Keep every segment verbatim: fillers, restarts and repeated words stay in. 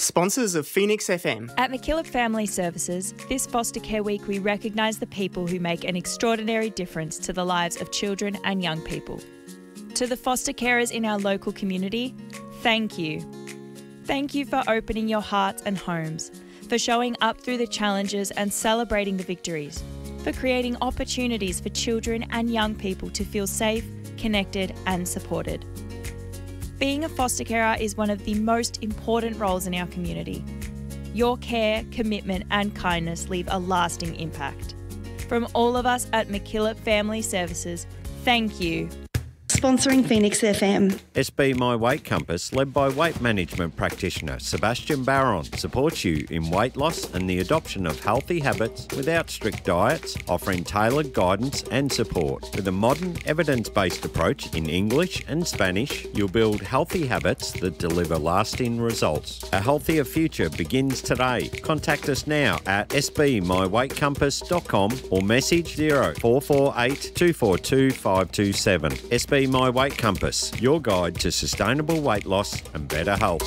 sponsors of Phoenix F M. At MacKillop Family Services, this Foster Care Week we recognise the people who make an extraordinary difference to the lives of children and young people. To the foster carers in our local community, thank you. Thank you for opening your hearts and homes, for showing up through the challenges and celebrating the victories, for creating opportunities for children and young people to feel safe, connected and supported. Being a foster carer is one of the most important roles in our community. Your care, commitment and kindness leave a lasting impact. From all of us at MacKillop Family Services, thank you. Sponsoring Phoenix F M. S B My Weight Compass, led by weight management practitioner Sebastian Barron, supports you in weight loss and the adoption of healthy habits without strict diets, offering tailored guidance and support. With a modern, evidence-based approach in English and Spanish, you'll build healthy habits that deliver lasting results. A healthier future begins today. Contact us now at s b my weight compass dot com or message zero four four eight two four two five two seven. S B My Weight Compass, your guide to sustainable weight loss and better health.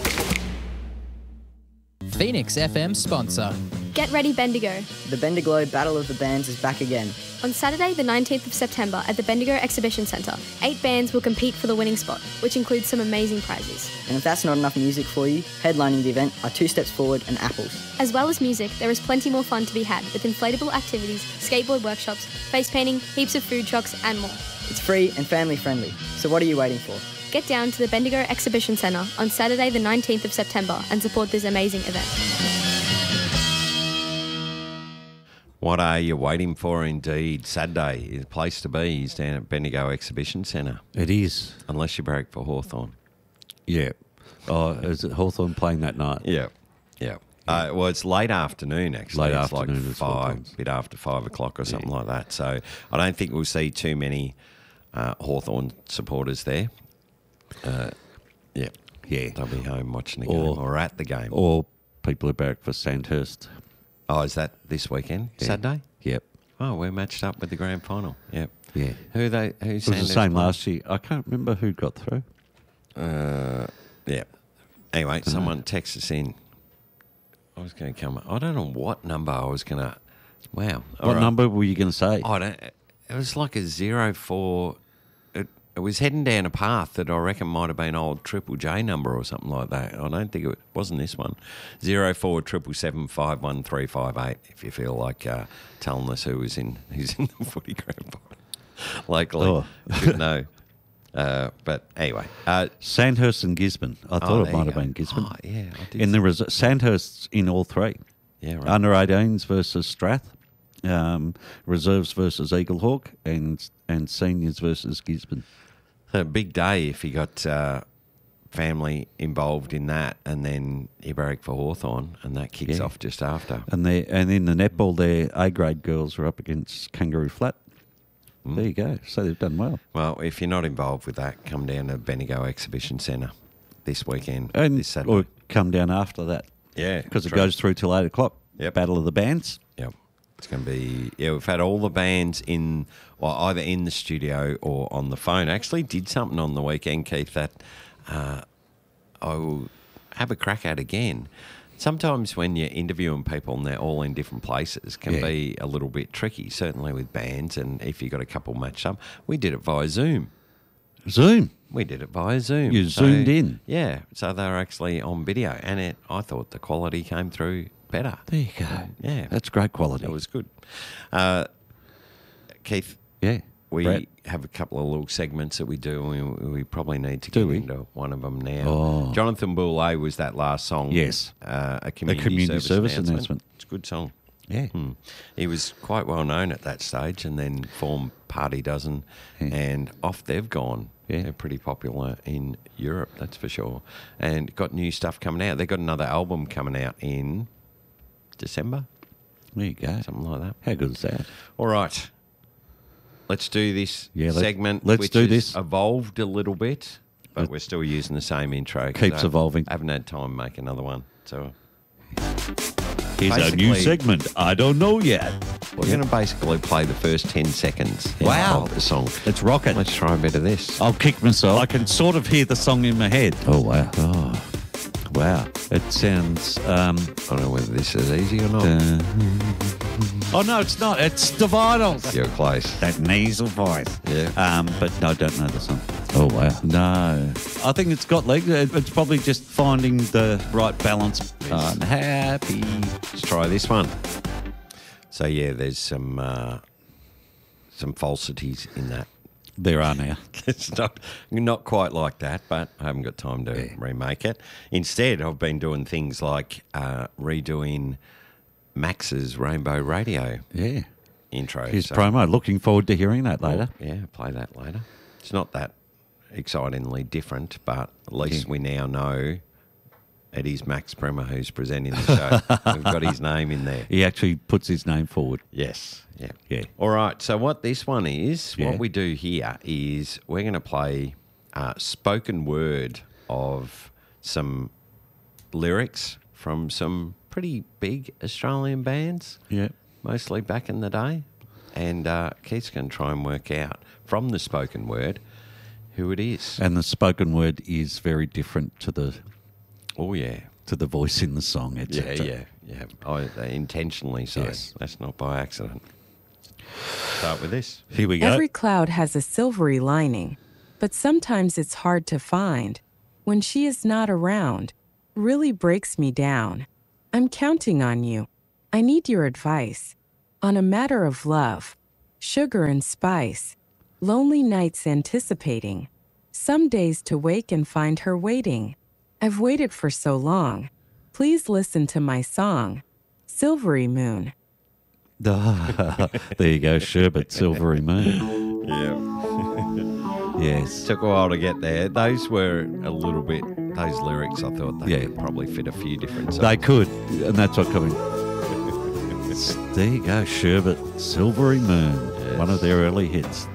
Phoenix F M sponsor. Get ready, Bendigo. The Bendigo Battle of the Bands is back again. On Saturday, the nineteenth of September at the Bendigo Exhibition Centre, eight bands will compete for the winning spot, which includes some amazing prizes. And if that's not enough music for you, headlining the event are Two Steps Forward and Apples. As well as music, there is plenty more fun to be had with inflatable activities, skateboard workshops, face painting, heaps of food trucks and more. It's free and family friendly, so what are you waiting for? Get down to the Bendigo Exhibition Centre on Saturday the nineteenth of September and support this amazing event. What are you waiting for indeed? Saturday, the place to be is down at Bendigo Exhibition Centre. It is. Unless you break for Hawthorn. Yeah. Oh, is it Hawthorn playing that night? Yeah, yeah. Uh, well, it's late afternoon, actually. Late it's afternoon like is five, Hawthorn's. bit after five o'clock or something Yeah. like that. So I don't think we'll see too many uh, Hawthorn supporters there. Uh, yeah. Yeah. They'll be home watching the Or- game or at the game. Or people who barrack for Sandhurst. Oh, is that this weekend? Yeah. Saturday? Yep. Oh, we're matched up with the grand final. Yep. Yeah. Who are they? Who's It was the same last year. I can't remember who got through. Uh, yeah. Anyway, someone texted us in. I was going to come. I don't know what number I was going to. Wow. All What right. number were you going to say? I don't. It was like a zero four. It, it was heading down a path that I reckon might have been old Triple J number or something like that. I don't think it wasn't this one. Zero four triple seven five one three five eight. If you feel like uh, telling us who was in who's in the footy grand final locally, Oh. should know. Uh, but anyway, uh, Sandhurst and Gisborne. I Oh, thought there it might you have go. been Gisborne. Oh, yeah, I did In the see- res- Sandhurst's in all three. yeah, right. Under eighteens versus Strath, um, reserves versus Eaglehawk, and and seniors versus Gisborne. So a big day if you got uh, family involved in that, and then you break for Hawthorn, and that kicks Yeah. off just after. And they and in the netball, their A grade girls are up against Kangaroo Flat. Mm. There you go. So they've done well. Well, if you're not involved with that, come down to Bendigo Exhibition Centre this weekend, And this Saturday. or come down after that Yeah, because it true. goes through till eight o'clock. Yep. Battle of the Bands. Yep. It's going to be, yeah, we've had all the bands in, well, either in the studio or on the phone. I actually did something on the weekend, Keith, that uh, I will have a crack at again. Sometimes when you're interviewing people and they're all in different places can Yeah. be a little bit tricky, certainly with bands, and if you've got a couple matched up. We did it via Zoom. Zoom. We did it via Zoom. You zoomed in? Yeah, so they were actually on video, and it, I thought the quality came through better. There you go. Yeah. That's great quality. It was good. Uh, Keith, yeah. we Brett. have a couple of little segments that we do, and we, we probably need to Do get we? into one of them now. Oh. Jonathan Boulay was that last song. Yes. Uh, a community, community service, service announcement. announcement. It's a good song. Yeah. Hmm. He was quite well known at that stage, and then formed Party Dozen, Yeah. and off they've gone. Yeah. They're pretty popular in Europe, that's for sure. And got new stuff coming out. They've got another album coming out in December, There you go. something like that. How good is that? All right. Let's do this Yeah, let- segment, let's which do has this. evolved a little bit, but Let- we're still using the same intro. 'cause Keeps I evolving. haven't had time to make another one. So Here's our new Basically- segment. I don't know yet. we're going to basically play the first ten seconds Wow. of the song. Let's rock it. Let's try a bit of this. I'll kick myself. I can sort of hear the song in my head. Oh, wow. Oh. Wow. It sounds... Um, I don't know whether this is easy or not. uh, oh, no, it's not. It's the Vitals. You're close. That nasal voice. Yeah. Um, but no, I don't know the song. Oh, wow. No. I think it's got legs. It- It's probably just finding the right balance. I'm happy. Let's try this one. So, yeah, there's some uh, some falsities in that. There are now. It's not not quite like that, but I haven't got time to Yeah. remake it. Instead, I've been doing things like uh, redoing Max's Rainbow Radio Yeah. intro. His So- promo. Looking forward to hearing that later. Yeah, play that later. It's not that excitingly different, but at least Yeah. we now know it is Max Bremer who's presenting the show. We've got his name in there. He actually puts his name forward. Yes. Yeah. Yeah. All right. So what this one is, Yeah. what we do here is we're going to play uh, spoken word of some lyrics from some pretty big Australian bands, Yeah. mostly back in the day. And uh, Keith's going to try and work out from the spoken word who it is. And the spoken word is very different to the Oh, yeah. to the voice in the song, et Yeah, cetera. yeah, yeah. I, uh, intentionally so. Yes. That's not by accident. Start with this. Here we go. Every cloud has a silvery lining, but sometimes it's hard to find. When she is not around, really breaks me down. I'm counting on you. I need your advice. On a matter of love, sugar and spice, lonely nights anticipating, some days to wake and find her waiting. I've waited for so long. Please listen to my song, Silvery Moon. Ah, there you go, Sherbet, Silvery Moon. Yeah. Yes. Took a while to get there. Those were a little bit, those lyrics, I thought they Yeah. could probably fit a few different songs. They could, and that's what coming. There you go, Sherbet, Silvery Moon, one of their early hits.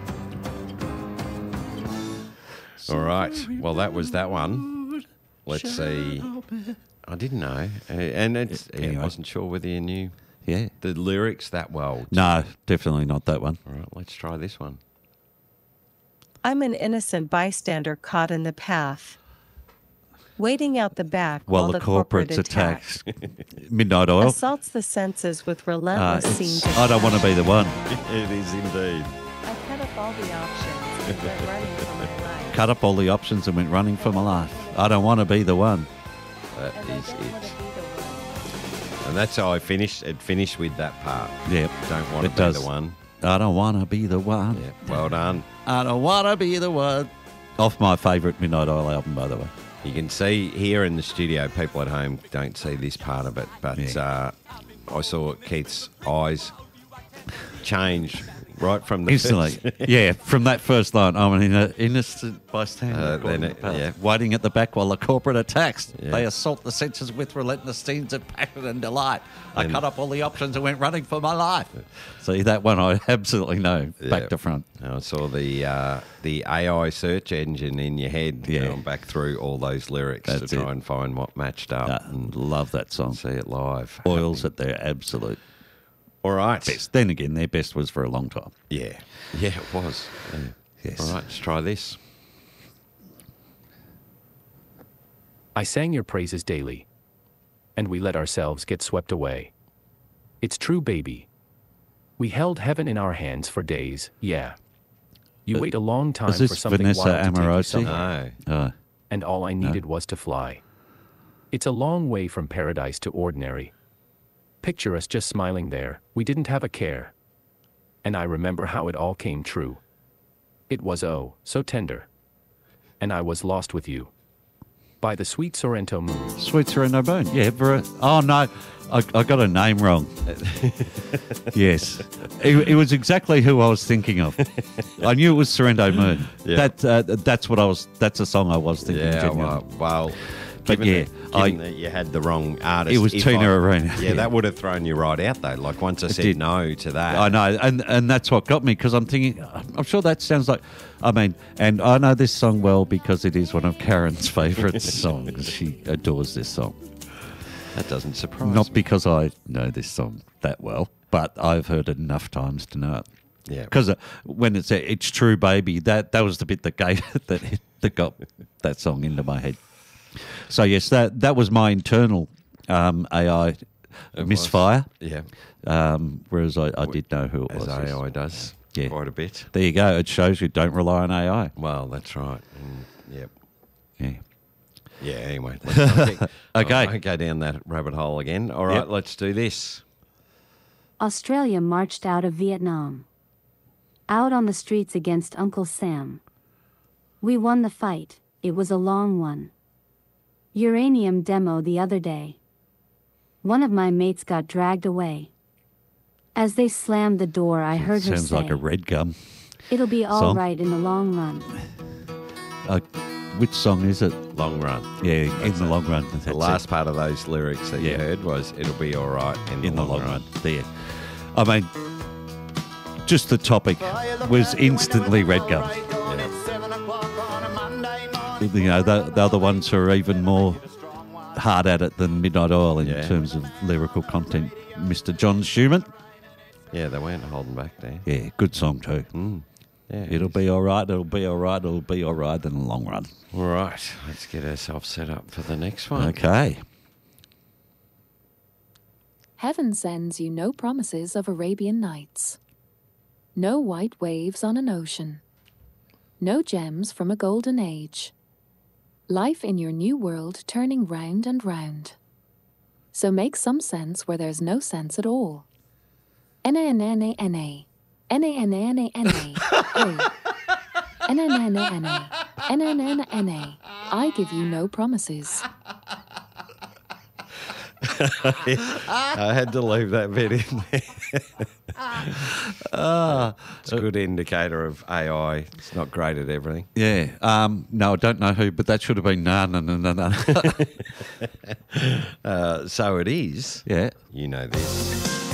All right. Well, that was that one. Let's see. I didn't know. Uh, And it's, yeah, Anyway. I wasn't sure whether you knew Yeah. the lyrics that well. No, definitely not that one. All right. Let's try this one. I'm an innocent bystander caught in the path, waiting out the back Well, while the, the, corporate corporates attack attack Midnight Oil. assaults the senses with Uh, relentless it's- scenes of I don't want to be the one. It is indeed. I cut up all the options and went running for my life. Cut up all the options and went running for my life. I don't want to be the one. That And I is don't want to it. be the one. And that's how I finished. It finished with that part. Yeah. Don't want It to be does. the one. I don't want to be the one. Yeah. Well done. I don't want to be the one. Off my favourite Midnight Oil album, by the way. You can see here in the studio, people at home don't see this part of it, but Yeah. uh, I saw Keith's eyes change right from the Instantly. first- Yeah, from that first line, I'm an inno- innocent bystander. Uh, caught then in the it- path, yeah. Waiting at the back while the corporate attacks. Yeah. They assault the senses with relentless scenes of passion and delight. I And- cut up all the options and went running for my life. See, that one I absolutely know, Yeah. back to front. I saw the uh, the A I search engine in your head Yeah. going back through all those lyrics That's to try it. and find what matched up Uh, and love that song. see it live. Oils at their absolute All right. best. Then again, their best was for a long time. Yeah. Yeah, it was. Yeah. Yes. All right, let's try this. I sang your praises daily, and we let ourselves get swept away. It's true, baby. We held heaven in our hands for days, yeah. You wait a long time Is this for something Vanessa wild to take you Amorosi? somewhere, No. Uh, and all I needed was to fly. It's a long way from paradise to ordinary. Picture us just smiling there, we didn't have a care. And I remember how it all came true. It was oh, so tender. And I was lost with you. By the sweet Sorrento moon. Sweet Sereno Bone. Yeah, Ver- oh no, I, I got a name wrong. Yes, it, it was exactly who I was thinking of. I knew it was Sereno Moon. Yeah. That uh, that's what I was. That's the song I was thinking. Yeah, genuinely. well, well But given yeah, that, I- given that you had the wrong artist. It was if Tina I- Arena. Yeah, Yeah. that would have thrown you right out though. Like once I said did. no to that. I know, and and that's what got me because I'm thinking. I'm sure that sounds like. I mean, and I know this song well because it is one of Karen's favourite songs. She adores this song. That doesn't surprise Not me. because I know this song that well, but I've heard it enough times to know it. Yeah. Because uh, when it's "It's True, Baby," that that was the bit that gave that that got that song into my head. So yes, that that was my internal um, A I It misfire. was. Yeah. Um, whereas I, I did know who it As was. A I does Yeah. quite a bit. There you go. It shows you don't rely on A I. Well, that's right. Mm, yep. Yeah. Yeah, anyway. Let's not get, Okay. I won't go down that rabbit hole again. All right, Yep. let's do this. Australia marched out of Vietnam. Out on the streets against Uncle Sam. We won the fight, it was a long one. Uranium demo the other day. One of my mates got dragged away. As they slammed the door, I heard her Sounds say, like a Red Gum. "It'll be all song. right in the long run." Uh, which song is it? Long run. Yeah, in That's the it. long run. The That's last it. part of those lyrics that Yeah. you heard was, it'll be all right in, in the, the long, long run. run. There. I mean, just the topic was instantly Red Gum. You know, the, the other ones are even more hard at it than Midnight Oil in Yeah. terms of lyrical content. Mister John Schumann. Yeah, they weren't holding back there. Yeah, good song too. Mm. Yeah, It'll be all right, it'll be all right, it'll be all right in the long run. All right, let's get ourselves set up for the next one. Okay. Heaven sends you no promises of Arabian Nights. No white waves on an ocean. No gems from a golden age. Life in your new world turning round and round. So make some sense where there's no sense at all. N A N N A N A. N A N A N A N A. A. N A N N A N A. N A N N A N A. I give you no promises. I had to leave that bit in there. Ah, it's a good indicator of A I. It's not great at everything. Yeah. Um, no, I don't know who, but that should have been no, no, no, no, no. uh, so it is. Yeah. You know this.